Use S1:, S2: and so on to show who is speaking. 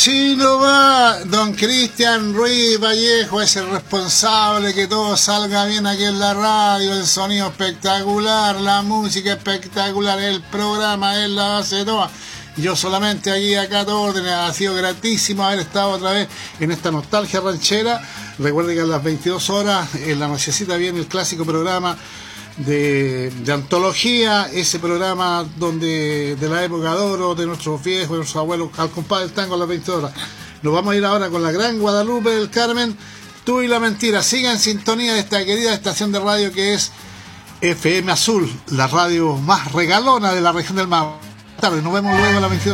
S1: Chino va, don Cristian Ruiz Vallejo es el responsable que todo salga bien aquí en la radio, el sonido espectacular, la música espectacular, el programa es la base de todo. Yo solamente aquí acá todo orden, ha sido gratísimo haber estado otra vez en esta nostalgia ranchera. Recuerden que a las 22 horas en la nochecita viene el clásico programa de antología, ese programa donde de la época de oro de nuestros viejos, de nuestros abuelos, al compás del tango a las 20 horas. Nos vamos a ir ahora con la gran Guadalupe del Carmen, Tú y la mentira. Siga en sintonía de esta querida estación de radio que es FM Azul, la radio más regalona de la región del Mar. Nos vemos luego a las 22.